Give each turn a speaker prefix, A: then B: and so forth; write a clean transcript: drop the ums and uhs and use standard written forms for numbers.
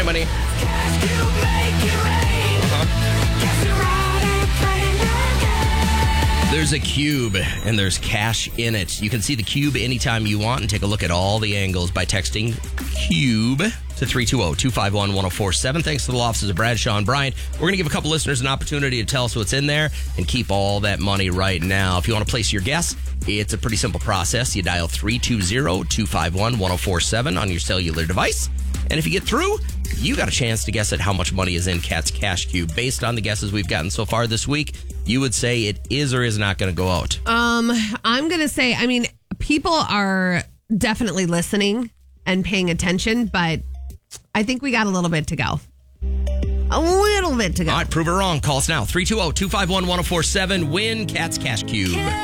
A: money. There's a cube, and there's cash in it. You can see the cube anytime you want and take a look at all the angles by texting CUBE to 320-251-1047. Thanks to the law offices of Bradshaw and Bryant. We're going to give a couple listeners an opportunity to tell us what's in there and keep all that money right now. If you want to place your guess, it's a pretty simple process. You dial 320-251-1047 on your cellular device. And if you get through, you got a chance to guess at how much money is in Kat's Cash Cube. Based on the guesses we've gotten so far this week, you would say it is or is not going to go out.
B: I'm going to say, people are definitely listening and paying attention, but I think we got a little bit to go. A little bit to go.
A: All right, prove it wrong. Call us now. 320-251-1047. Win Kat's Cash Cube.